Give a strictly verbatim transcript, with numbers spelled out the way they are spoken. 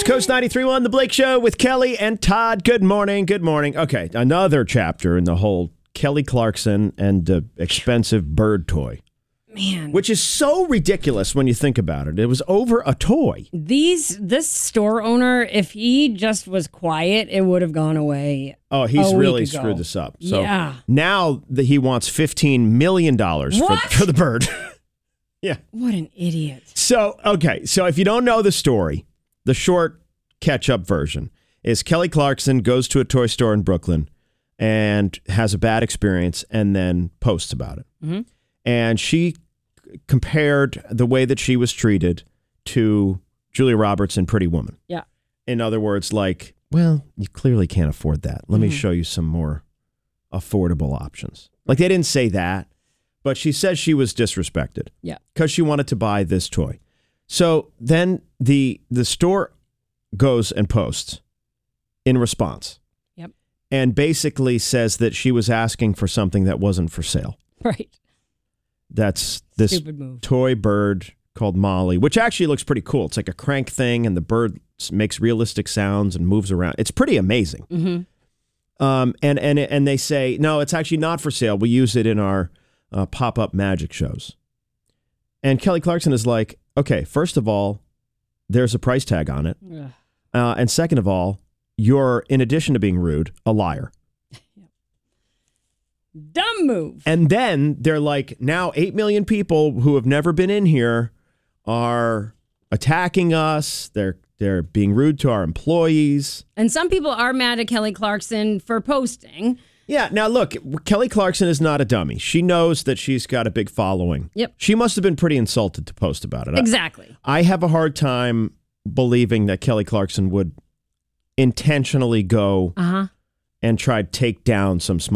Coast ninety-three point one, The Blake Show with Kelly and Todd. Good morning. Good morning. Okay, another chapter in the whole Kelly Clarkson and the expensive bird toy. Man. Which is so ridiculous when you think about it. It was over a toy. These, this store owner, if he just was quiet, it would have gone away. Oh, he's a really week ago. screwed this up. So yeah. now that he wants fifteen million dollars for, for the bird. Yeah. What an idiot. So, okay. So if you don't know the story, the short catch-up version is Kelly Clarkson goes to a toy store in Brooklyn and has a bad experience and then posts about it. Mm-hmm. And she compared the way that she was treated to Julia Roberts in Pretty Woman. Yeah. In other words, like, well, you clearly can't afford that. Let Mm-hmm. me show you some more affordable options. Like, they didn't say that, but she says she was disrespected. Yeah. Because she wanted to buy this toy. So then the the store goes and posts in response. Yep. And basically says that she was asking for something that wasn't for sale. Right. That's this Stupid move. toy bird called Molly, which actually looks pretty cool. It's like a crank thing, and the bird makes realistic sounds and moves around. It's pretty amazing. Mm-hmm. Um, and and and they say, no, it's actually not for sale. We use it in our uh, pop-up magic shows. And Kelly Clarkson is like, okay, first of all, there's a price tag on it. Ugh. Uh, and second of all, you're, in addition to being rude, a liar. Dumb move. And then they're like, now eight million people who have never been in here are attacking us. They're they're being rude to our employees. And some people are mad at Kelly Clarkson for posting. Yeah. Now, look, Kelly Clarkson is not a dummy. She knows that she's got a big following. Yep. She must have been pretty insulted to post about it. Exactly. I, I have a hard time believing that Kelly Clarkson would intentionally go Uh-huh. and try to take down some small